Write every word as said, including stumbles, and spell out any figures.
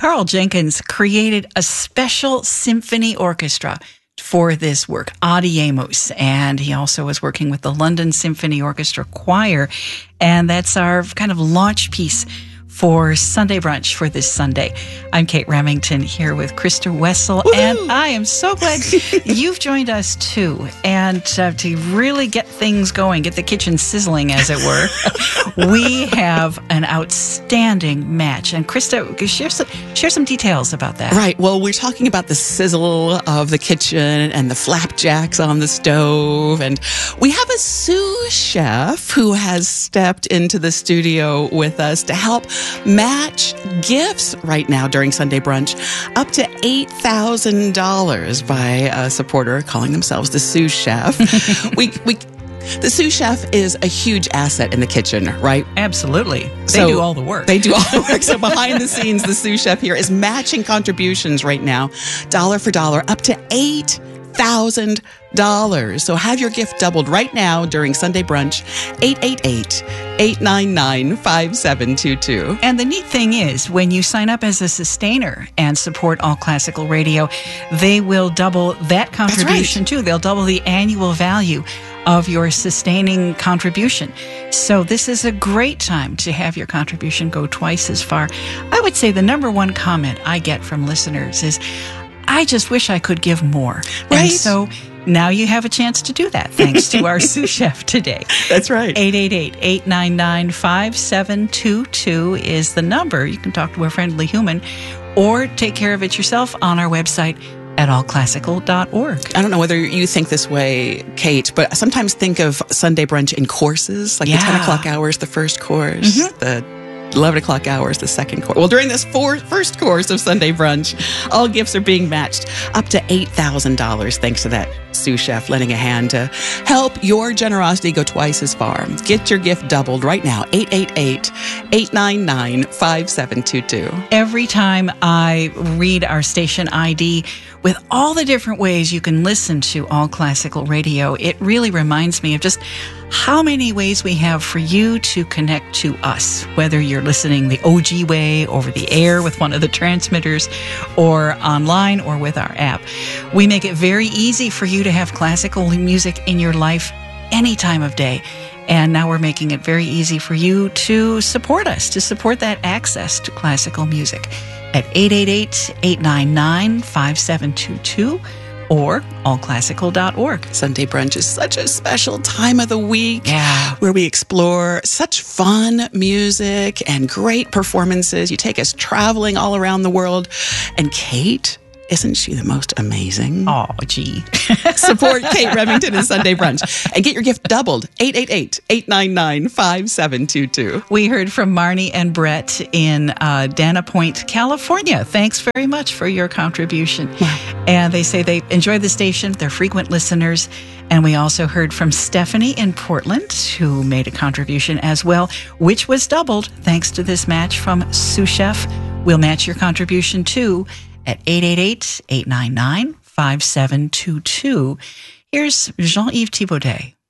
Carl Jenkins created a special symphony orchestra for this work, Audiemos, and he also was working with the London Symphony Orchestra Choir, and that's our kind of launch piece for Sunday Brunch for this Sunday. I'm Kate Remington here with Krista Wessel, Woo-hoo! And I am so glad you've joined us too. And uh, to really get things going, get the kitchen sizzling, as it were, we have an outstanding match. And Krista, share some, share some details about that. Right. Well, we're talking about the sizzle of the kitchen and the flapjacks on the stove. And we have a sous chef who has stepped into the studio with us to help match gifts right now during Sunday Brunch up to eight thousand dollars by a supporter calling themselves the sous chef. we, we, the sous chef is a huge asset in the kitchen, right? Absolutely. They so do all the work. They do all the work. So behind the scenes, the sous chef here is matching contributions right now, dollar for dollar, up to eight thousand dollars. So have your gift doubled right now during Sunday Brunch, eight eight eight, eight nine nine, five seven two two. And the neat thing is, when you sign up as a sustainer and support All Classical Radio, they will double that contribution right. too. They'll double the annual value of your sustaining contribution. So this is a great time to have your contribution go twice as far. I would say the number one comment I get from listeners is, I just wish I could give more. Right. And so now you have a chance to do that, thanks to our sous chef today. That's right. eight eight eight, eight nine nine, five seven two two is the number. You can talk to a friendly human or take care of it yourself on our website at all classical dot org. I don't know whether you think this way, Kate, but I sometimes think of Sunday Brunch in courses, like yeah. the ten o'clock hour is the first course, mm-hmm. the eleven o'clock hour is the second course. Well, during this four, first course of Sunday Brunch, all gifts are being matched up to eight thousand dollars thanks to that sous chef lending a hand to help your generosity go twice as far. Get your gift doubled right now, eight eight eight, eight nine nine, five seven two two. Every time I read our station I D with all the different ways you can listen to All Classical Radio, it really reminds me of just how many ways we have for you to connect to us, whether you're listening the O G way, over the air with one of the transmitters, or online or with our app. We make it very easy for you to have classical music in your life any time of day. And now we're making it very easy for you to support us, to support that access to classical music at eight eight eight, eight nine nine, five seven two two or all classical dot org. Sunday Brunch is such a special time of the week yeah. where we explore such fun music and great performances. You take us traveling all around the world. And Kate, isn't she the most amazing? Oh, gee. Support Kate Remington and Sunday Brunch and get your gift doubled. eight eight eight, eight nine nine, five seven two two. We heard from Marnie and Brett in uh, Dana Point, California. Thanks very much for your contribution. Wow. And they say they enjoy the station. They're frequent listeners. And we also heard from Stephanie in Portland, who made a contribution as well, which was doubled thanks to this match from Sous Chef. We'll match your contribution too at eight eight eight, eight nine nine, five seven two two. Here's Jean-Yves Thibaudet.